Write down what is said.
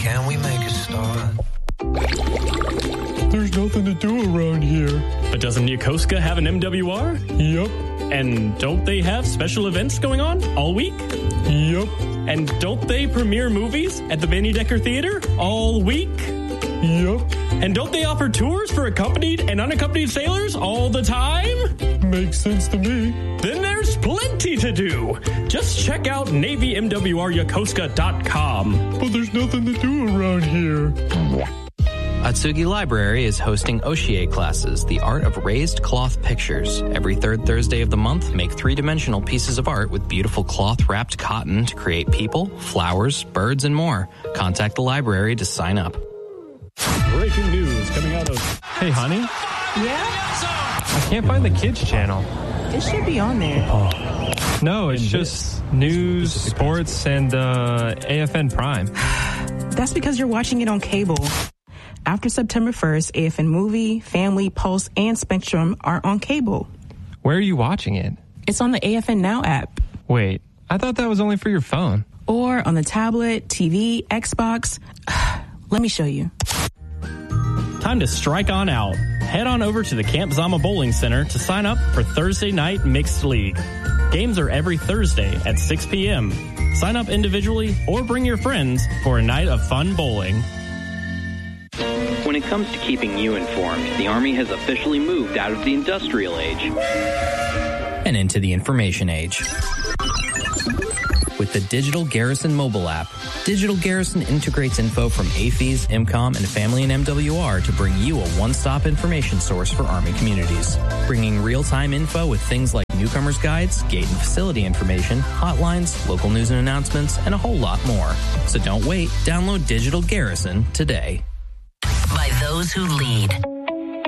Can we make a start? There's nothing to do around here. But doesn't Yokosuka have an MWR? Yup. And don't they have special events going on all week? Yup. And don't they premiere movies at the Benny Decker Theater all week? Yup. And don't they offer tours for accompanied and unaccompanied sailors all the time? Makes sense to me. Then there's plenty to do. Just check out NavyMWRYokosuka.com. But there's nothing to do around here. Atsugi Library is hosting Oshie classes, the art of raised cloth pictures. Every third Thursday of the month, make three-dimensional pieces of art with beautiful cloth-wrapped cotton to create people, flowers, birds, and more. Contact the library to sign up. Breaking news coming out of... Hey, honey? Yeah? I can't find the kids channel. It should be on there. No, it's just news, sports, and AFN Prime. That's because you're watching it on cable. After September 1st, AFN Movie, Family, Pulse, and Spectrum are on cable. Where are you watching it? It's on the AFN Now app. Wait, I thought that was only for your phone. Or on the tablet, TV, Xbox. Let me show you. Time to strike on out. Head on over to the Camp Zama Bowling Center to sign up for Thursday Night Mixed League. Games are every Thursday at 6 p.m. Sign up individually or bring your friends for a night of fun bowling. When it comes to keeping you informed, the Army has officially moved out of the industrial age and into the information age. With the Digital Garrison mobile app, Digital Garrison integrates info from AFES, IMCOM, and Family and MWR to bring you a one-stop information source for Army communities. Bringing real-time info with things like newcomers guides, gate and facility information, hotlines, local news and announcements, and a whole lot more. So don't wait. Download Digital Garrison today. By those who lead.